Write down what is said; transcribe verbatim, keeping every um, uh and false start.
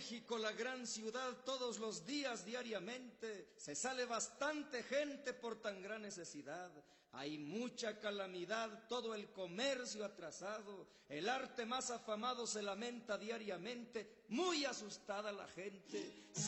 México, la gran ciudad, todos los días, diariamente, se sale bastante gente por tan gran necesidad. Hay mucha calamidad, todo el comercio atrasado, el arte más afamado se lamenta diariamente, muy asustada la gente.